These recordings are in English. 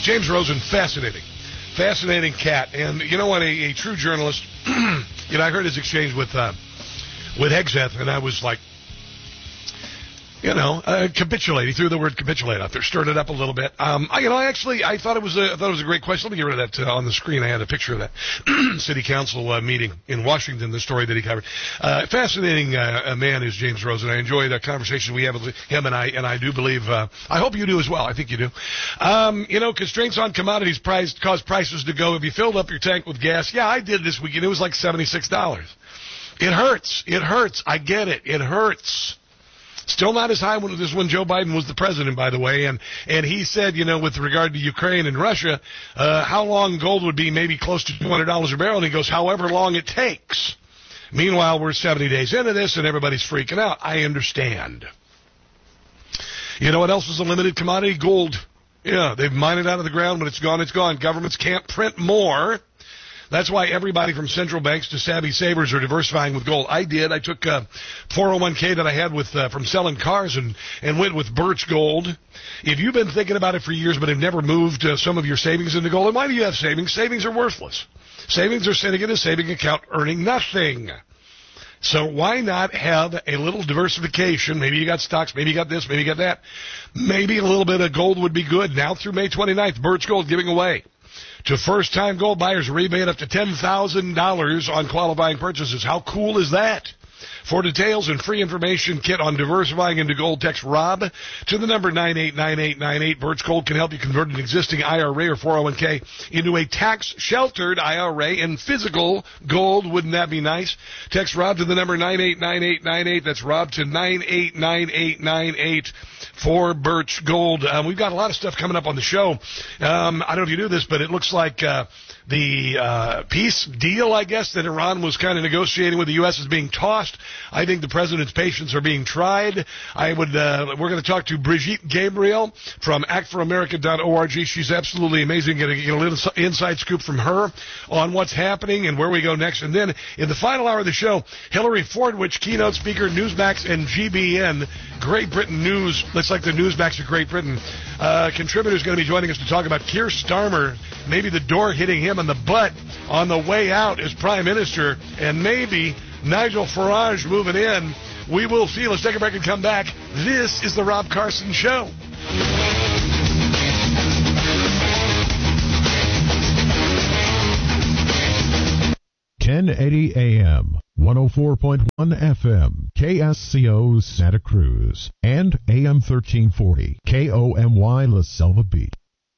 James Rosen, fascinating cat. And you know what? A true journalist. I heard his exchange with Hegseth, and I was like, capitulate. He threw the word capitulate out there, stirred it up a little bit. I thought it was a great question. Let me get rid of that on the screen. I had a picture of that city council meeting in Washington, the story that he covered. Fascinating man is James Rosen. I enjoy the conversation we have with him, and I do believe, I hope you do as well. I think you do. Constraints on commodities cause prices to go. Have you filled up your tank with gas? Yeah, I did this weekend. It was like $76. It hurts. I get it. It hurts. Still not as high as when Joe Biden was the president, by the way. And he said, with regard to Ukraine and Russia, how long gold would be maybe close to $200 a barrel. And he goes, however long it takes. Meanwhile, we're 70 days into this and everybody's freaking out. I understand. You know what else is a limited commodity? Gold. Yeah, they've mined it out of the ground. When it's gone, it's gone. Governments can't print more. That's why everybody from central banks to savvy savers are diversifying with gold. I did. I took 401k that I had from selling cars and went with Birch Gold. If you've been thinking about it for years but have never moved some of your savings into gold, and why do you have savings? Savings are worthless. Savings are sitting in a saving account earning nothing. So why not have a little diversification? Maybe you got stocks, maybe you got this, maybe you got that. Maybe a little bit of gold would be good. Now through May 29th, Birch Gold giving away to first-time gold buyers, rebate up to $10,000 on qualifying purchases. How cool is that? For details and free information kit on diversifying into gold, text ROB to the number 989898. Birch Gold can help you convert an existing IRA or 401k into a tax-sheltered IRA in physical gold. Wouldn't that be nice? Text ROB to the number 989898. That's ROB to 989898 for Birch Gold. We've got a lot of stuff coming up on the show. I don't know if you knew this, but it looks like the peace deal, I guess, that Iran was kind of negotiating with the U.S. is being tossed. I think the president's patience are being tried. We're going to talk to Brigitte Gabriel from actforamerica.org. She's absolutely amazing. Going to get a little inside scoop from her on what's happening and where we go next. And then in the final hour of the show, Hillary Fordwich, keynote speaker, Newsmax and GBN, Great Britain News. That's like the Newsmax of Great Britain. Contributor is going to be joining us to talk about Keir Starmer, maybe the door hitting him in the butt on the way out as Prime Minister, and maybe Nigel Farage moving in. We will see. Let's take a break and come back. This is the Rob Carson Show. 1080 AM, 104.1 FM, KSCO Santa Cruz, and AM 1340, KOMY La Selva Beach.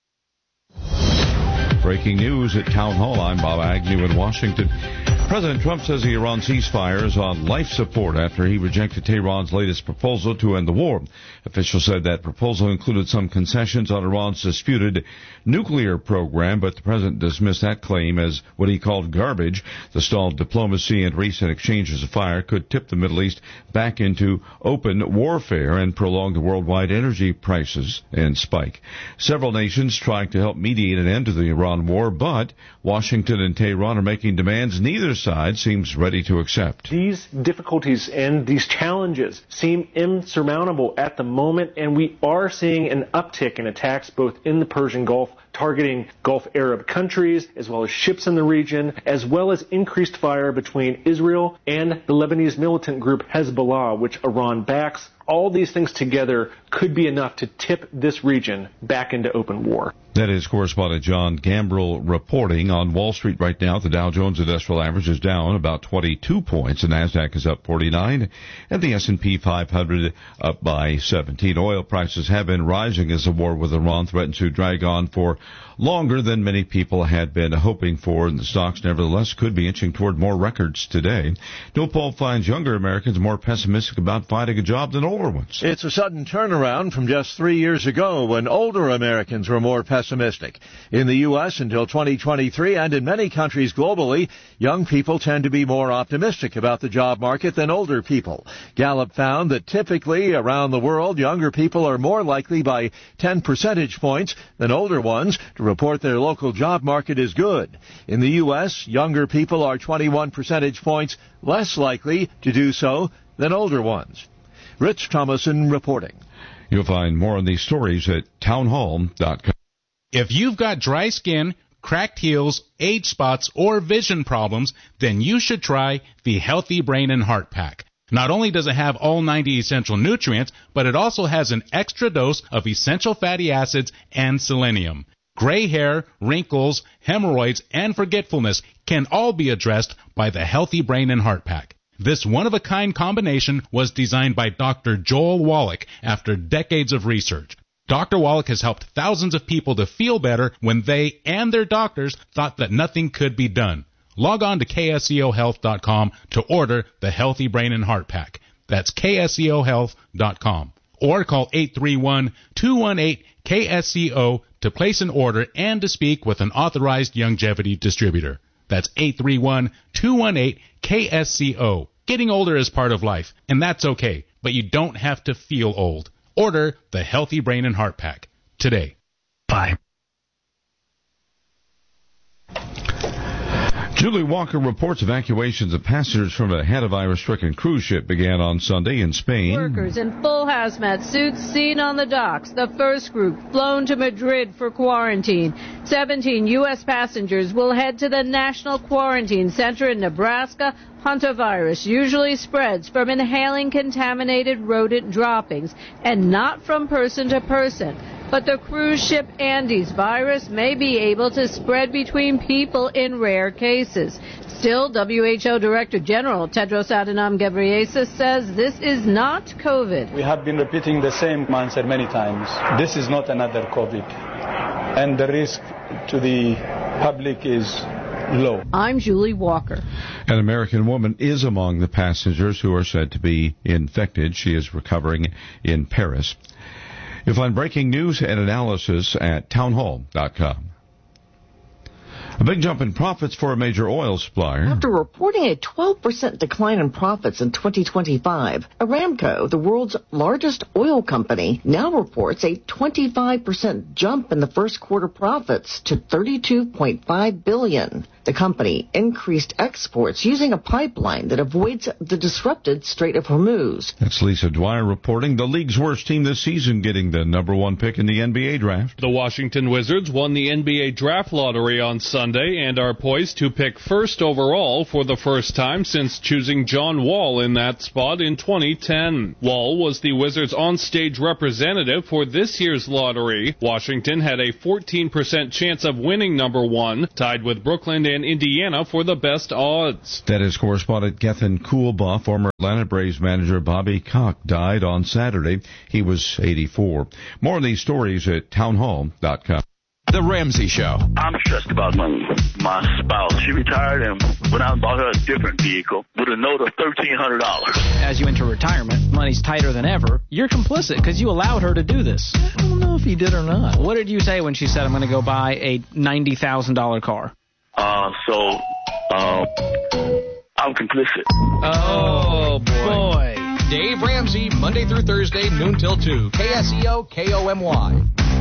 Breaking news at Town Hall. I'm Bob Agnew in Washington. President Trump says the Iran ceasefire is on life support after he rejected Tehran's latest proposal to end the war. Officials said that proposal included some concessions on Iran's disputed nuclear program, but the president dismissed that claim as what he called garbage. The stalled diplomacy and recent exchanges of fire could tip the Middle East back into open warfare and prolong the worldwide energy prices and spike. Several nations trying to help mediate an end to the Iran war, but Washington and Tehran are making demands neither side seems ready to accept. These difficulties and these challenges seem insurmountable at the moment, and we are seeing an uptick in attacks both in the Persian Gulf, targeting Gulf Arab countries, as well as ships in the region, as well as increased fire between Israel and the Lebanese militant group Hezbollah, which Iran backs. All these things together could be enough to tip this region back into open war. That is correspondent John Gambrell reporting. On Wall Street right now, the Dow Jones Industrial Average is down about 22 points. The NASDAQ is up 49, and the S&P 500 up by 17. Oil prices have been rising as the war with Iran threatens to drag on for longer than many people had been hoping for, and the stocks nevertheless could be inching toward more records today. New poll finds younger Americans more pessimistic about finding a job than older ones. It's a sudden turnaround from just 3 years ago when older Americans were more pessimistic. In the U.S. until 2023 and in many countries globally, young people tend to be more optimistic about the job market than older people. Gallup found that typically around the world, younger people are more likely by 10 percentage points than older ones to report their local job market is good. In the U.S., younger people are 21 percentage points less likely to do so than older ones. Rich Thomason reporting. You'll find more on these stories at townhall.com. If you've got dry skin, cracked heels, age spots, or vision problems, then you should try the Healthy Brain and Heart Pack. Not only does it have all 90 essential nutrients, but it also has an extra dose of essential fatty acids and selenium. Gray hair, wrinkles, hemorrhoids, and forgetfulness can all be addressed by the Healthy Brain and Heart Pack. This one-of-a-kind combination was designed by Dr. Joel Wallach after decades of research. Dr. Wallach has helped thousands of people to feel better when they and their doctors thought that nothing could be done. Log on to KSCOHealth.com to order the Healthy Brain and Heart Pack. That's KSCOHealth.com. Or call 831-218-KSCO to place an order and to speak with an authorized longevity distributor. That's 831-218-KSCO. Getting older is part of life, and that's okay, but you don't have to feel old. Order the Healthy Brain and Heart Pack today. Bye. Julie Walker reports evacuations of passengers from a hantavirus-stricken cruise ship began on Sunday in Spain. Workers in full hazmat suits seen on the docks. The first group flown to Madrid for quarantine. 17 U.S. passengers will head to the National Quarantine Center in Nebraska. Hantavirus usually spreads from inhaling contaminated rodent droppings and not from person to person. But the cruise ship Andes virus may be able to spread between people in rare cases. Still, WHO Director General Tedros Adhanom Ghebreyesus says this is not COVID. We have been repeating the same answer many times. This is not another COVID. And the risk to the public is low. I'm Julie Walker. An American woman is among the passengers who are said to be infected. She is recovering in Paris. You'll find breaking news and analysis at townhall.com. A big jump in profits for a major oil supplier. After reporting a 12% decline in profits in 2025, Aramco, the world's largest oil company, now reports a 25% jump in the first quarter profits to $32.5 billion. The company increased exports using a pipeline that avoids the disrupted Strait of Hormuz. That's Lisa Dwyer reporting. The league's worst team this season getting the number one pick in the NBA draft. The Washington Wizards won the NBA draft lottery on Sunday and are poised to pick first overall for the first time since choosing John Wall in that spot in 2010. Wall was the Wizards' on-stage representative for this year's lottery. Washington had a 14% chance of winning number one, tied with Brooklyn and Indiana for the best odds. That is correspondent Gethin Coolbaugh. Former Atlanta Braves manager Bobby Koch died on Saturday. He was 84. More of these stories at townhall.com. The Ramsey Show. I'm stressed about money. My spouse, she retired and went out and bought her a different vehicle with a note of $1,300. As you enter retirement, money's tighter than ever. You're complicit because you allowed her to do this. I don't know if he did or not. What did you say when she said, I'm going to go buy a $90,000 car? I'm complicit. Oh, boy. Dave Ramsey, Monday through Thursday, noon till 2. KSEO, KOMY.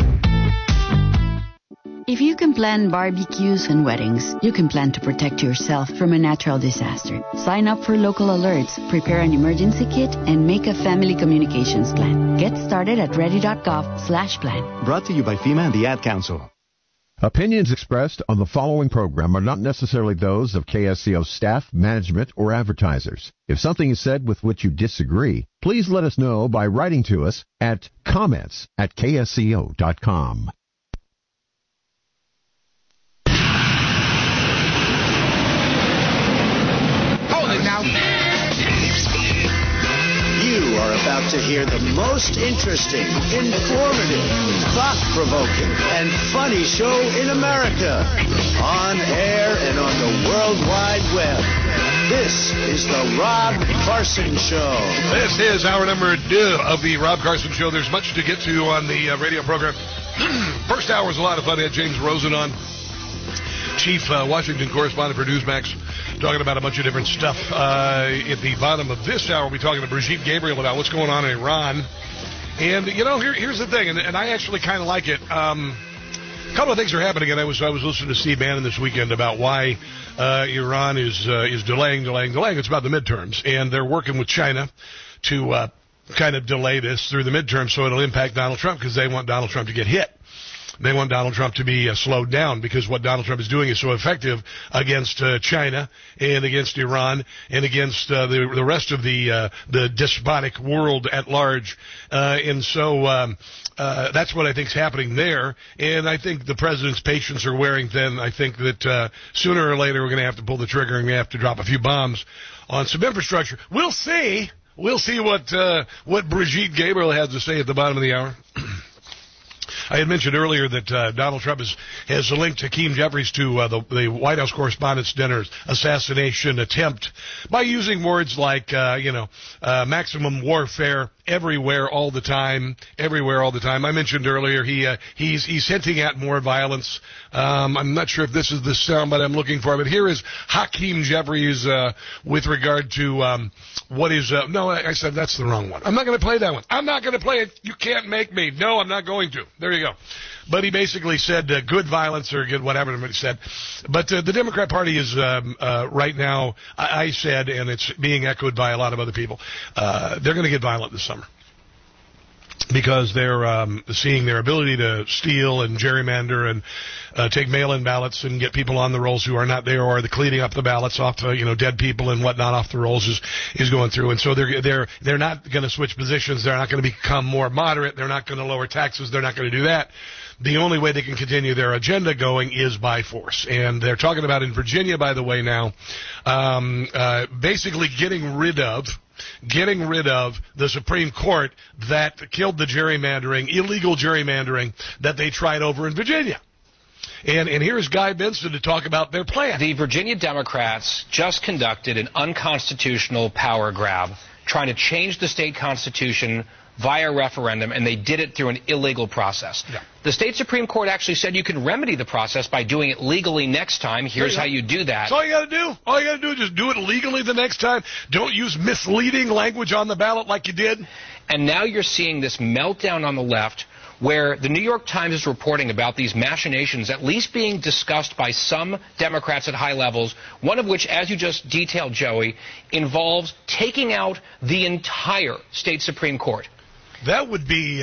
If you can plan barbecues and weddings, you can plan to protect yourself from a natural disaster. Sign up for local alerts, prepare an emergency kit, and make a family communications plan. Get started at ready.gov/plan. Brought to you by FEMA and the Ad Council. Opinions expressed on the following program are not necessarily those of KSCO staff, management, or advertisers. If something is said with which you disagree, please let us know by writing to us at comments@ksco.com. Hold it now. You are about to hear the most interesting, informative, thought-provoking, and funny show in America. On air and on the World Wide Web. This is the Rob Carson Show. This is hour number 2 of the Rob Carson Show. There's much to get to on the radio program. First hour was a lot of fun. I had James Rosen on, Chief Washington correspondent for Newsmax, talking about a bunch of different stuff. At the bottom of this hour, we'll be talking to Brigitte Gabriel about what's going on in Iran. And, you know, here's the thing, and I actually kind of like it. A couple of things are happening, and I was listening to Steve Bannon this weekend about why Iran is delaying. It's about the midterms, and they're working with China to kind of delay this through the midterms so it'll impact Donald Trump because they want Donald Trump to get hit. They want Donald Trump to be slowed down because what Donald Trump is doing is so effective against China and against Iran and against the rest of the despotic world at large. And so that's what I think is happening there. And I think the president's patience are wearing thin. I think that sooner or later we're going to have to pull the trigger and we're going to have to drop a few bombs on some infrastructure. We'll see. We'll see what Brigitte Gabriel has to say at the bottom of the hour. I had mentioned earlier that Donald Trump has linked Hakeem Jeffries to the White House Correspondents' Dinner's assassination attempt by using words like, maximum warfare, everywhere, all the time, everywhere, all the time. I mentioned earlier he's hinting at more violence. I'm not sure if this is the sound, but I'm looking for it. But here is Hakeem Jeffries with regard to what is no, I said that's the wrong one. I'm not going to play that one. I'm not going to play it. You can't make me. No, I'm not going to. There you go. But he basically said good violence or good whatever he said. But the Democrat Party is right now, I said, and it's being echoed by a lot of other people, they're going to get violent this summer. Because they're seeing their ability to steal and gerrymander and take mail-in ballots and get people on the rolls who are not there, or the cleaning up the ballots off dead people and whatnot off the rolls is going through. And so they're not going to switch positions. They're not going to become more moderate. They're not going to lower taxes. They're not going to do that. The only way they can continue their agenda going is by force. And they're talking about in Virginia, by the way, now, basically getting rid of the Supreme Court that killed the illegal gerrymandering that they tried over in Virginia. And here's Guy Benson to talk about their plan. The Virginia Democrats just conducted an unconstitutional power grab, trying to change the state constitution via referendum, and they did it through an illegal process. Yeah. The state Supreme Court actually said you can remedy the process by doing it legally next time. Here's how you do that. That's all you got to do. All you got to do is just do it legally the next time. Don't use misleading language on the ballot like you did. And now you're seeing this meltdown on the left, where the New York Times is reporting about these machinations at least being discussed by some Democrats at high levels, one of which, as you just detailed, Joey, involves taking out the entire state Supreme Court. That would be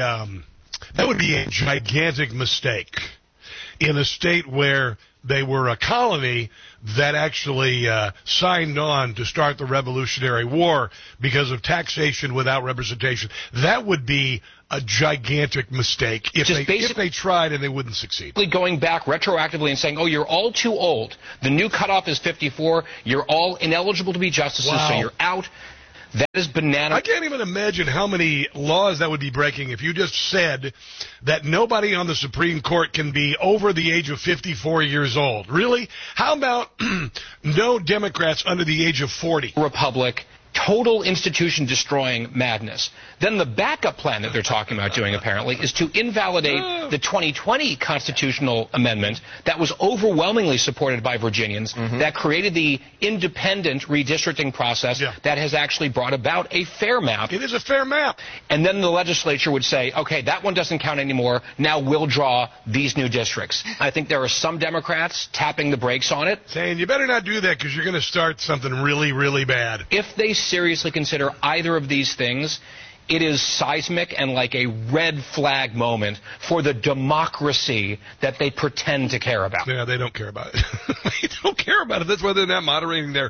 a gigantic mistake in a state where they were a colony that actually signed on to start the Revolutionary War because of taxation without representation. That would be a gigantic mistake if they tried and they wouldn't succeed. Going back retroactively and saying, oh, you're all too old. The new cutoff is 54. You're all ineligible to be justices, so you're out. That is banana. I can't even imagine how many laws that would be breaking if you just said that nobody on the Supreme Court can be over the age of 54 years old. Really? How about no Democrats under the age of 40? Republic. Total institution-destroying madness. Then the backup plan that they're talking about doing, apparently, is to invalidate the 2020 constitutional amendment that was overwhelmingly supported by Virginians, that created the independent redistricting process that has actually brought about a fair map. It is a fair map. And then the legislature would say, okay, that one doesn't count anymore. Now we'll draw these new districts. I think there are some Democrats tapping the brakes on it. Saying, you better not do that because you're going to start something really, really bad. If they seriously consider either of these things, it is seismic and like a red flag moment for the democracy that they pretend to care about. Yeah, they don't care about it. They don't care about it. That's why they're not moderating their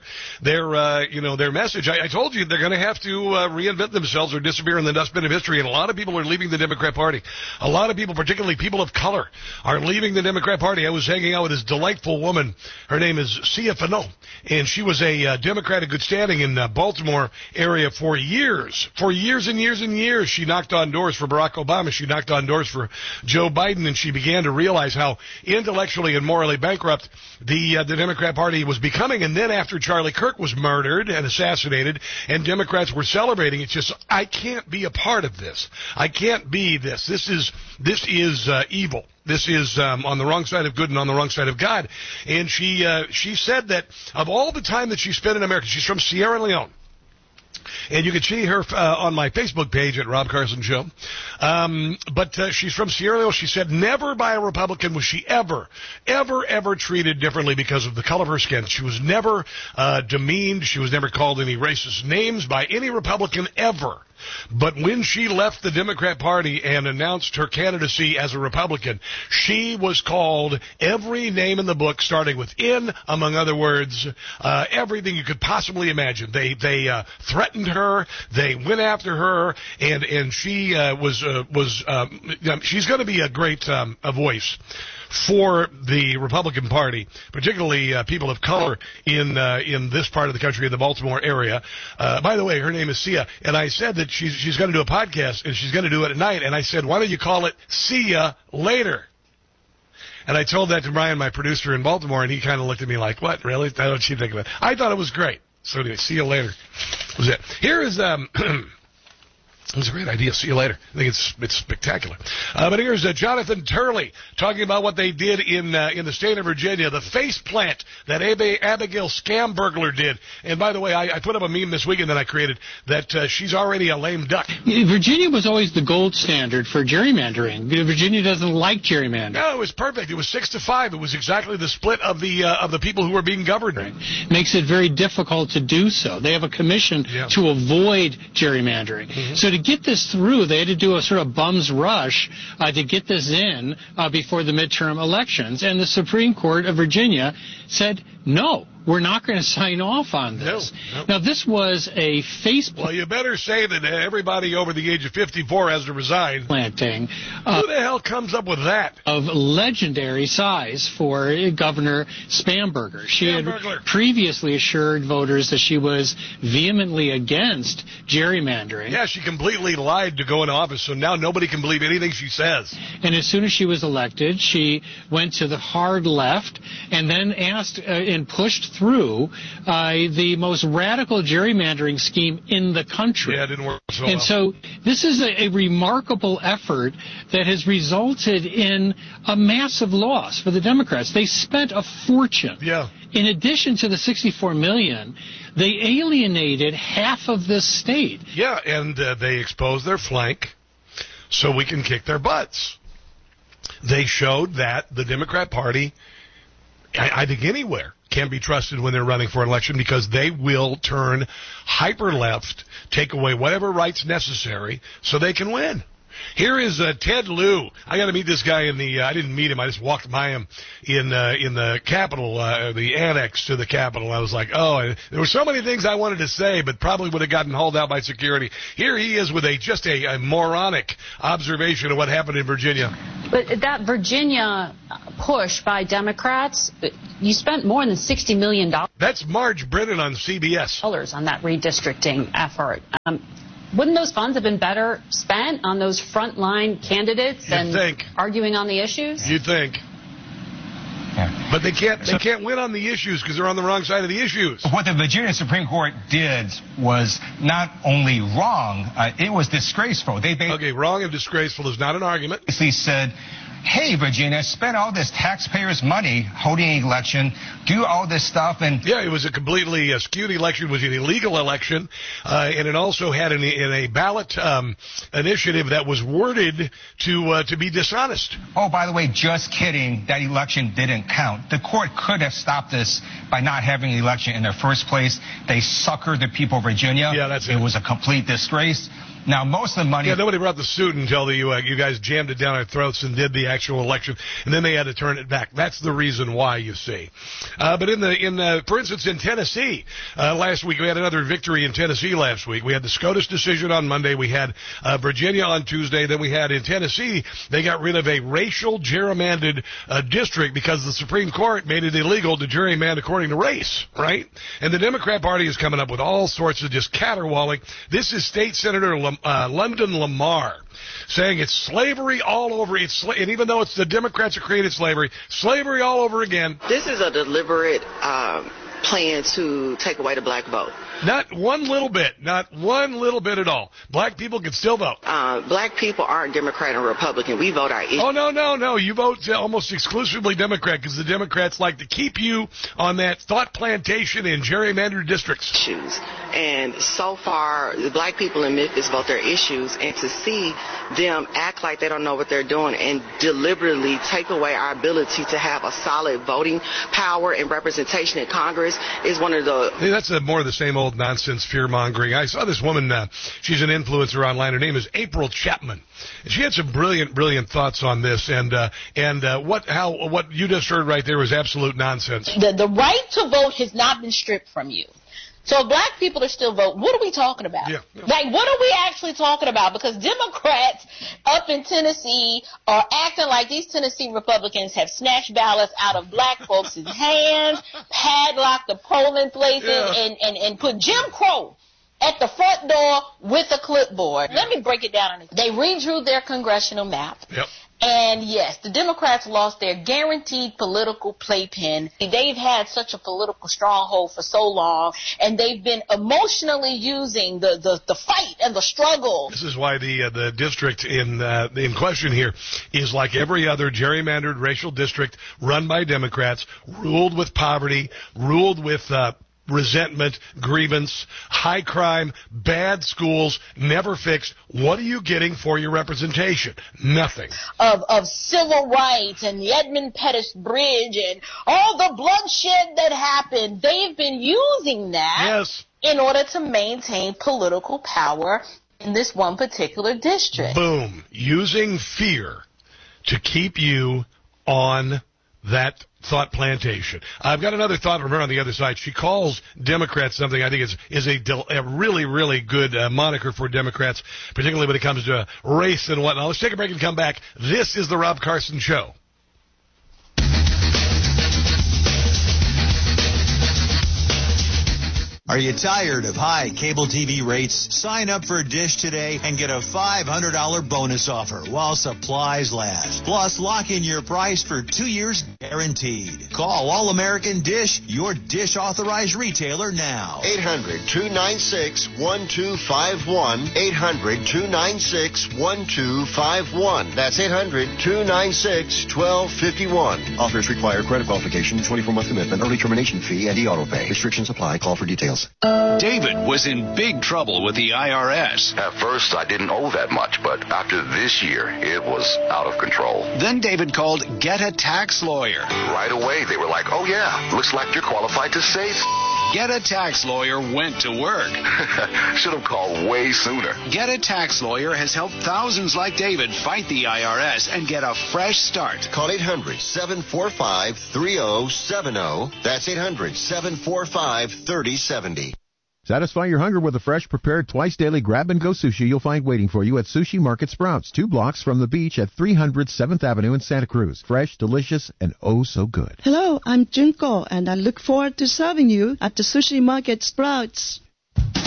message. I told you they're going to have to reinvent themselves or disappear in the dustbin of history, and a lot of people are leaving the Democrat Party. A lot of people, particularly people of color, are leaving the Democrat Party. I was hanging out with this delightful woman. Her name is Sia Fanon, and she was a Democrat of good standing in Baltimore area for years. For years and years and years, she knocked on doors for Barack Obama. She knocked on doors for Joe Biden, and she began to realize how intellectually and morally bankrupt the Democrat Party was becoming. And then after Charlie Kirk was murdered and assassinated, and Democrats were celebrating, it's just, I can't be a part of this. I can't be this. This is evil. This is on the wrong side of good and on the wrong side of God. And she said that of all the time that she spent in America, she's from Sierra Leone. And you can see her on my Facebook page at Rob Carson Show. But she's from Sierra Leone. She said never by a Republican was she ever treated differently because of the color of her skin. She was never demeaned. She was never called any racist names by any Republican ever. But when she left the Democrat Party and announced her candidacy as a Republican, she was called every name in the book, starting with N, among other words, everything you could possibly imagine. They threatened her, they went after her, and she she's going to be a great a voice for the Republican Party, particularly people of color in this part of the country, in the Baltimore area. By the way, her name is Sia, and I said that she's going to do a podcast, and she's going to do it at night, and I said, why don't you call it See Ya Later? And I told that to Brian, my producer in Baltimore, and he kind of looked at me like, what, really? How don't you think of it? I thought it was great. So anyway, See You Later was it. Here is... It's a great idea. See you later. I think it's spectacular. But here's Jonathan Turley talking about what they did in the state of Virginia, the face plant that Abigail Scambergler did. And by the way, I put up a meme this weekend that I created that she's already a lame duck. Virginia was always the gold standard for gerrymandering. Virginia doesn't like gerrymandering. No, it was perfect. It was 6-5. It was exactly the split of the people who were being governed. Right. Makes it very difficult to do so. They have a commission to avoid gerrymandering. Mm-hmm. So to get this through, they had to do a sort of bum's rush to get this in before the midterm elections. And the Supreme Court of Virginia said, no, we're not going to sign off on this. No. Now, this was a face... Well, you better say that everybody over the age of 54 has to resign. Planting. Who the hell comes up with that? Of legendary size for Governor Scamberger. She had previously assured voters that she was vehemently against gerrymandering. Yeah, she completely lied to go into office, so now nobody can believe anything she says. And as soon as she was elected, she went to the hard left and then asked and pushed through the most radical gerrymandering scheme in the country. Yeah, it didn't work so And well. so this is a remarkable effort that has resulted in a massive loss for the Democrats. They spent a fortune. Yeah. In addition to the $64 million, they alienated half of this state. Yeah, and they exposed their flank so we can kick their butts. They showed that the Democrat Party, I think anywhere, can be trusted when they're running for an election because they will turn hyper-left, take away whatever rights necessary so they can win. Here is Ted Lieu. I got to meet this guy in the. I didn't meet him. I just walked by him in the Capitol, the annex to the Capitol. I was like, oh, there were so many things I wanted to say, but probably would have gotten hauled out by security. Here he is with just a moronic observation of what happened in Virginia. But that Virginia push by Democrats, you spent more than $60 million. That's Marge Brennan on CBS. On that redistricting effort. Wouldn't those funds have been better spent on those frontline candidates arguing on the issues? You'd think. Yeah. But they can't win on the issues because they're on the wrong side of the issues. What the Virginia Supreme Court did was not only wrong, it was disgraceful. Okay, wrong and disgraceful is not an argument. They said, hey, Virginia, spend all this taxpayers' money holding an election, do all this stuff. And yeah, it was a completely skewed election. It was an illegal election, and it also had a ballot initiative that was worded to be dishonest. Oh, by the way, just kidding, that election didn't count. The court could have stopped this by not having the election in the first place. They suckered the people of Virginia. Yeah, that's it. It was a complete disgrace. Now, most of the money... Yeah, nobody brought the suit until you guys jammed it down our throats and did the actual election, and then they had to turn it back. That's the reason why, you see. But for instance, in Tennessee, last week, we had another victory in Tennessee last week. We had the SCOTUS decision on Monday. We had Virginia on Tuesday. Then we had in Tennessee, they got rid of a racial gerrymandered district because the Supreme Court made it illegal to gerrymander according to race, right? And the Democrat Party is coming up with all sorts of just caterwauling. This is State Senator London Lamar saying it's slavery all over. And even though it's the Democrats who created slavery all over again. This is a deliberate plan to take away the black vote. Not one little bit. Not one little bit at all. Black people can still vote. Black people aren't Democrat or Republican. We vote our issues. Oh, no. You vote almost exclusively Democrat because the Democrats like to keep you on that thought plantation in gerrymandered districts. And so far, the black people in Memphis vote their issues, and to see them act like they don't know what they're doing and deliberately take away our ability to have a solid voting power and representation in Congress is one of the... Hey, that's more of the same old old nonsense fear-mongering. I saw this woman, she's an influencer online. Her name is April Chapman. She had some brilliant thoughts on this, and what you just heard right there was absolute nonsense. The right to vote has not been stripped from you. So if black people are still voting, what are we talking about? Yeah. Like, what are we actually talking about? Because Democrats up in Tennessee are acting like these Tennessee Republicans have snatched ballots out of black folks' hands, padlocked the polling places, and put Jim Crow at the front door with a clipboard. Let me break it down. They redrew their congressional map. Yep. And yes, the Democrats lost their guaranteed political playpen. They've had such a political stronghold for so long, and they've been emotionally using the fight and the struggle. This is why the district in question here is like every other gerrymandered racial district run by Democrats, ruled with poverty, ruled with resentment, grievance, high crime, bad schools, never fixed. What are you getting for your representation? Nothing. Of civil rights and the Edmund Pettus Bridge and all the bloodshed that happened. They've been using that in order to maintain political power in this one particular district. Boom. Using fear to keep you on that thought plantation. I've got another thought from her on the other side. She calls Democrats something I think is a really good moniker for Democrats, particularly when it comes to race and whatnot. Let's take a break and come back. This is the Rob Carson Show. Are you tired of high cable TV rates? Sign up for Dish today and get a $500 bonus offer while supplies last. Plus, lock in your price for 2 years guaranteed. Call All-American Dish, your Dish authorized retailer now. 800-296-1251. 800-296-1251. That's 800-296-1251. Offers require credit qualification, 24-month commitment, early termination fee, and e-auto pay. Restrictions apply. Call for details. David was in big trouble with the IRS. At first, I didn't owe that much, but after this year, it was out of control. Then David called Get a Tax Lawyer. Right away, they were like, oh yeah, looks like you're qualified to save. Get a Tax Lawyer went to work. Should have called way sooner. Get a Tax Lawyer has helped thousands like David fight the IRS and get a fresh start. Call 800-745-3070. That's 800-745-3070. Satisfy your hunger with a fresh, prepared, twice-daily grab-and-go sushi you'll find waiting for you at Sushi Market Sprouts, 2 blocks from the beach at 300 7th Avenue in Santa Cruz. Fresh, delicious, and oh so good. Hello, I'm Junko, and I look forward to serving you at the Sushi Market Sprouts.